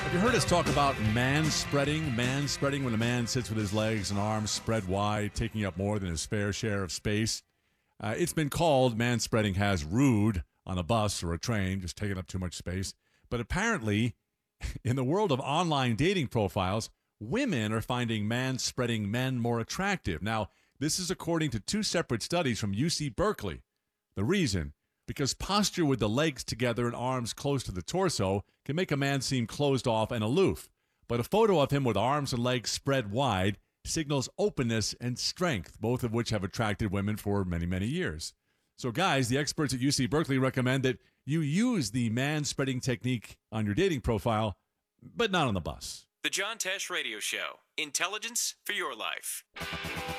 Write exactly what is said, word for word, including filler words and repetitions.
Have you heard us talk about man spreading? Man spreading when a man sits with his legs and arms spread wide, taking up more than his fair share of space. Uh, it's been called man spreading has rude on a bus or a train, just taking up too much space. But apparently, in the world of online dating profiles, women are finding man spreading men more attractive. Now, this is according to two separate studies from U C Berkeley. The reason? Because posture with the legs together and arms close to the torso can make a man seem closed off and aloof. But a photo of him with arms and legs spread wide signals openness and strength, both of which have attracted women for many, many years. So guys, the experts at U C Berkeley recommend that you use the man-spreading technique on your dating profile, but not on the bus. The John Tesh Radio Show. Intelligence for your life.